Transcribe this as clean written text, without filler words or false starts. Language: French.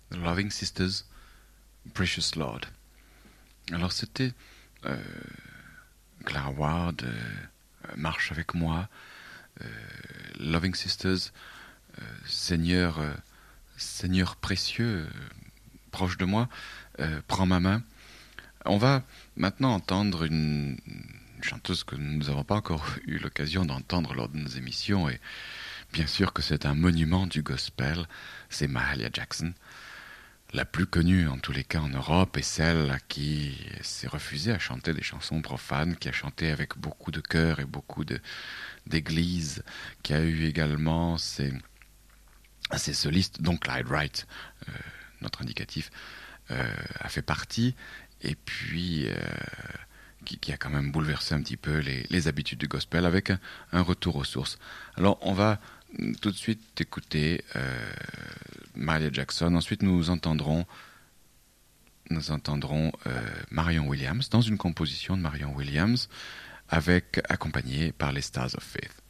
The Loving Sisters, Precious Lord. Alors c'était Clara Ward, Marche avec moi, Loving Sisters, Seigneur, Seigneur précieux, proche de moi, prends ma main. On va maintenant entendre une chanteuse que nous n'avons pas encore eu l'occasion d'entendre lors de nos émissions, et bien sûr que c'est un monument du gospel, c'est Mahalia Jackson, la plus connue en tous les cas en Europe, et celle à qui s'est refusé à chanter des chansons profanes, qui a chanté avec beaucoup de cœur et beaucoup d'églises, qui a eu également ses solistes, dont Clyde Wright, notre indicatif, a fait partie, et puis qui a quand même bouleversé un petit peu les habitudes du gospel avec un retour aux sources. Alors on va tout de suite écouter Mahalia Jackson, ensuite nous entendrons Marion Williams, dans une composition de Marion Williams, accompagnée par les Stars of Faith.